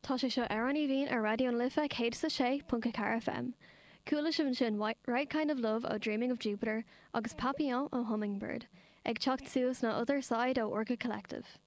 Tá sé seo ar an bhíon ar radio an Lifa 106.4 FM. Coola sin Right Kind of Love ó Dreaming of Jupiter agus Papillon ó Hummingbird, ag teacht suas na Other Side ó Orca Collective.